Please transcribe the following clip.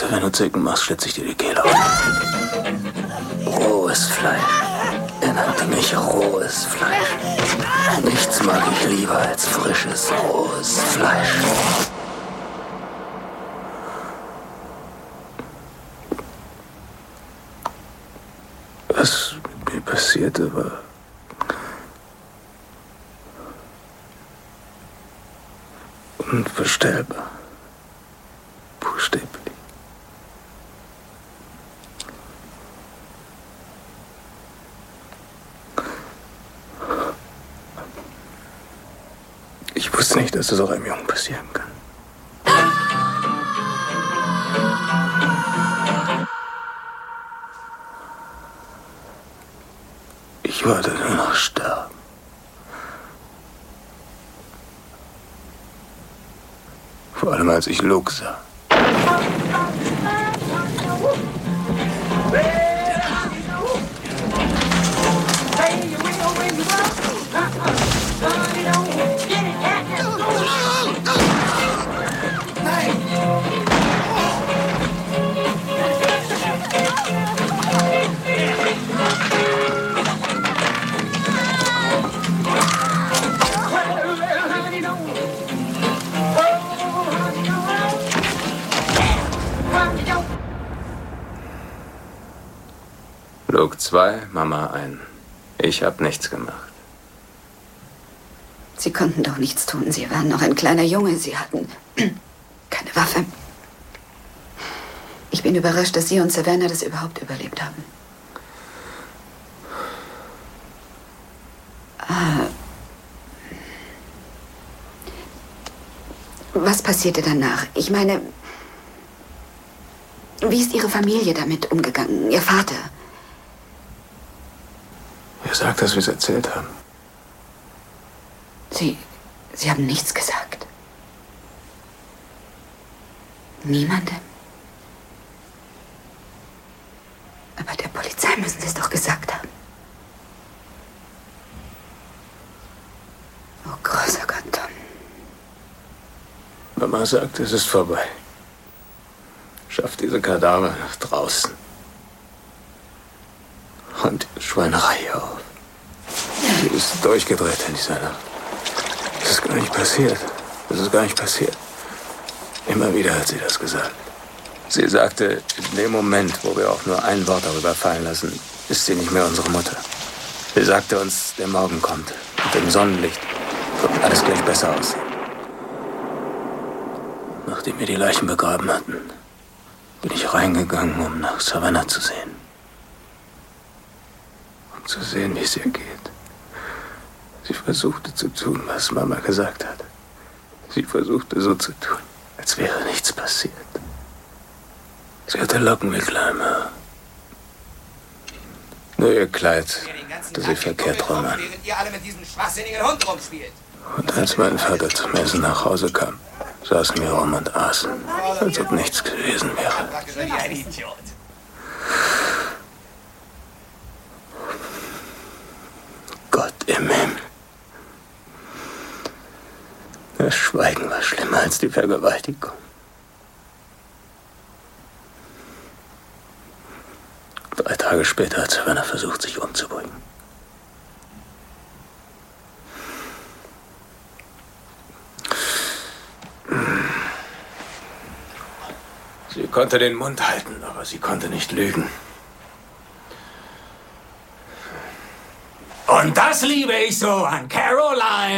sagte, wenn du Zicken machst, schlitze ich dir die Kehle auf. Rohes Fleisch. Er nannte mich rohes Fleisch. Nichts mag ich lieber als frisches, rohes Fleisch. Was mir passierte, war unvorstellbar. Buchstäblich. Ich wusste nicht, dass das auch einem Jungen passieren kann. Ich wollte nur noch sterben. Vor allem, als ich Luke sah. Luke 2, Mama 1. Ich hab nichts gemacht. Sie konnten doch nichts tun. Sie waren noch ein kleiner Junge. Sie hatten keine Waffe. Ich bin überrascht, dass Sie und Savannah das überhaupt überlebt haben. Was passierte danach? Ich meine, wie ist Ihre Familie damit umgegangen? Ihr Vater? Er sagt, dass wir es erzählt haben. Sie haben nichts gesagt? Niemandem? Aber der Polizei müssen Sie es doch gesagt haben. Oh, großer Gott, Tom. Mama sagt, es ist vorbei. Schafft diese Kadaver nach draußen. Räumt die Schweinerei auf. Sie ist durchgedreht in dieser Nacht. Das ist gar nicht passiert. Das ist gar nicht passiert. Immer wieder hat sie das gesagt. Sie sagte, in dem Moment, wo wir auch nur ein Wort darüber fallen lassen, ist sie nicht mehr unsere Mutter. Sie sagte uns, der Morgen kommt. Und im Sonnenlicht wird alles gleich besser aussehen. Nachdem wir die Leichen begraben hatten, bin ich reingegangen, um nach Savannah zu sehen. Um zu sehen, wie es ihr geht. Sie versuchte zu tun, was Mama gesagt hat. Sie versuchte so zu tun, als wäre nichts passiert. Sie hatte Locken wie Kleimer. Nur ihr Kleid hatte sie verkehrt rum an. Und als mein Vater zum Essen nach Hause kam, saßen wir rum und aßen, als ob nichts gewesen wäre. Gott im Himmel. Das Schweigen war schlimmer als die Vergewaltigung. Drei Tage später hat Savannah versucht, sich umzubringen. Sie konnte den Mund halten, aber sie konnte nicht lügen. Und das liebe ich so an Caroline.